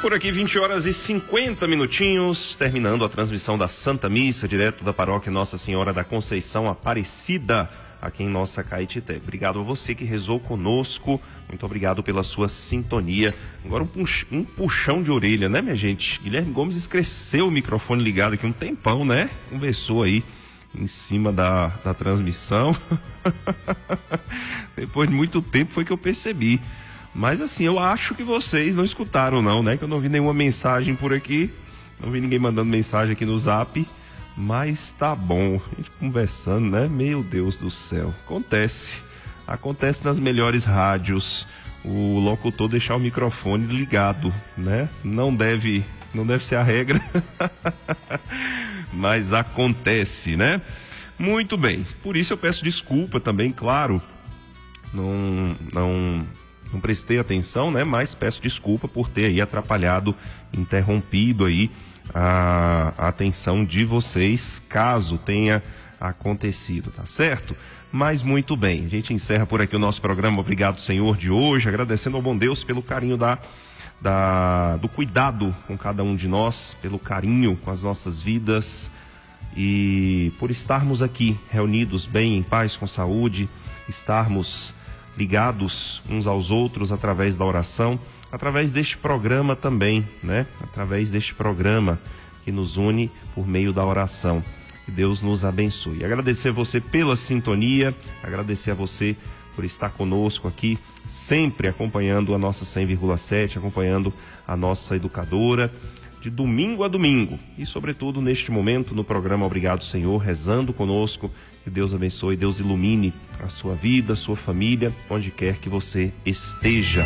Por aqui, 20 horas e 50 minutinhos, terminando a transmissão da Santa Missa, direto da paróquia Nossa Senhora da Conceição Aparecida, aqui em nossa Caetité. Obrigado a você que rezou conosco, muito obrigado pela sua sintonia. Agora um puxão de orelha, né, minha gente? Guilherme Gomes esqueceu o microfone ligado aqui um tempão, né? Conversou aí em cima da transmissão. Depois de muito tempo foi que eu percebi. Mas assim, eu acho que vocês não escutaram não, né? Que eu não vi nenhuma mensagem por aqui. Não vi ninguém mandando mensagem aqui no Zap. Mas tá bom. A gente conversando, né? Meu Deus do céu. Acontece nas melhores rádios. O locutor deixar o microfone ligado, né? Não deve ser a regra. Mas acontece, né? Muito bem. Por isso eu peço desculpa também, claro. Não prestei atenção, né? Mas peço desculpa por ter aí atrapalhado, interrompido aí a atenção de vocês, caso tenha acontecido, tá certo? Mas muito bem, a gente encerra por aqui o nosso programa Obrigado Senhor de hoje, agradecendo ao bom Deus pelo carinho do cuidado com cada um de nós, pelo carinho com as nossas vidas e por estarmos aqui reunidos bem, em paz, com saúde, estarmos ligados uns aos outros através da oração, através deste programa também, né? Através deste programa que nos une por meio da oração. Que Deus nos abençoe. Agradecer a você pela sintonia, agradecer a você por estar conosco aqui, sempre acompanhando a nossa 100,7, acompanhando a nossa educadora, de domingo a domingo. E, sobretudo, neste momento, no programa Obrigado, Senhor, rezando conosco. Que Deus abençoe, Deus ilumine a sua vida, a sua família, onde quer que você esteja.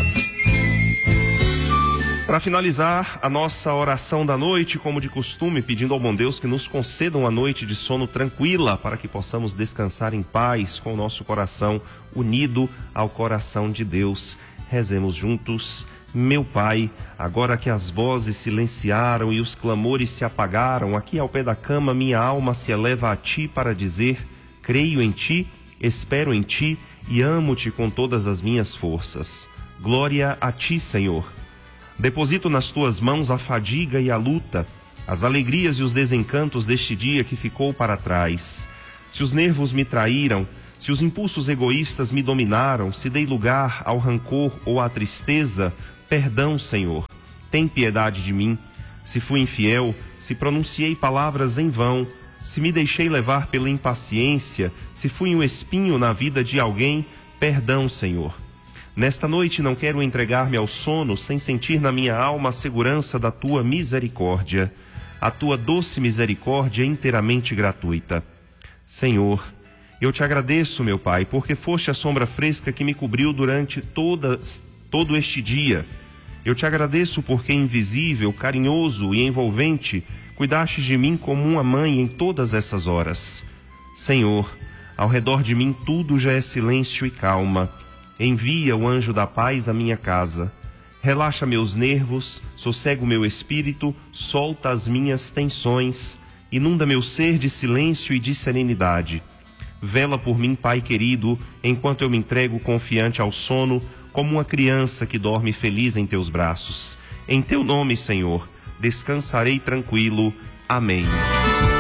Para finalizar a nossa oração da noite, como de costume, pedindo ao bom Deus que nos conceda uma noite de sono tranquila, para que possamos descansar em paz com o nosso coração unido ao coração de Deus. Rezemos juntos. Meu Pai, agora que as vozes silenciaram e os clamores se apagaram, aqui ao pé da cama minha alma se eleva a Ti para dizer: creio em Ti, espero em Ti e amo-Te com todas as minhas forças. Glória a Ti, Senhor. Deposito nas Tuas mãos a fadiga e a luta, as alegrias e os desencantos deste dia que ficou para trás. Se os nervos me traíram, se os impulsos egoístas me dominaram, se dei lugar ao rancor ou à tristeza, perdão, Senhor. Tem piedade de mim. Se fui infiel, se pronunciei palavras em vão, se me deixei levar pela impaciência, se fui um espinho na vida de alguém, perdão, Senhor. Nesta noite não quero entregar-me ao sono sem sentir na minha alma a segurança da Tua misericórdia. A Tua doce misericórdia é inteiramente gratuita. Senhor, eu Te agradeço, meu Pai, porque foste a sombra fresca que me cobriu durante todo este dia. Eu Te agradeço porque invisível, carinhoso e envolvente, cuidastes de mim como uma mãe em todas essas horas. Senhor, ao redor de mim tudo já é silêncio e calma. Envia o anjo da paz à minha casa. Relaxa meus nervos, sossega o meu espírito, solta as minhas tensões, inunda meu ser de silêncio e de serenidade. Vela por mim, Pai querido, enquanto eu me entrego confiante ao sono, como uma criança que dorme feliz em Teus braços. Em Teu nome, Senhor, descansarei tranquilo. Amém.